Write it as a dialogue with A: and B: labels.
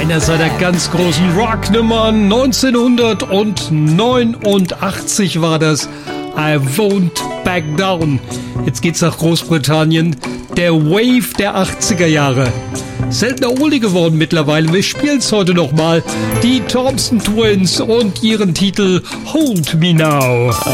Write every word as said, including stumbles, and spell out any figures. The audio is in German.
A: Einer seiner ganz großen Rocknummern. neunzehnhundertneunundachtzig war das. I Won't Back Down. Jetzt geht's nach Großbritannien. Der Wave der achtziger Jahre. Seltener Oldie geworden mittlerweile. Wir spielen's heute nochmal. Die Thompson Twins und ihren Titel Hold Me Now.